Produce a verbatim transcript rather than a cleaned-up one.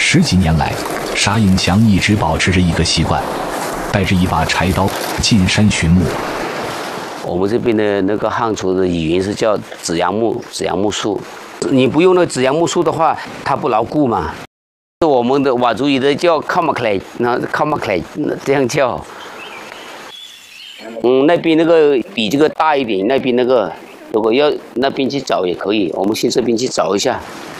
十几年来，沙应强一直保持着一个习惯，带着一把柴刀进山寻木。 我们这边的那个汉族的语言是叫紫杨木，紫杨木树。你不用那紫杨木树的话，它不牢固嘛。我们的佤族语的叫靠马克莱，那靠马克莱这样叫。嗯，那边那个比这个大一点，那边那个如果要那边去找也可以，我们去这边去找一下。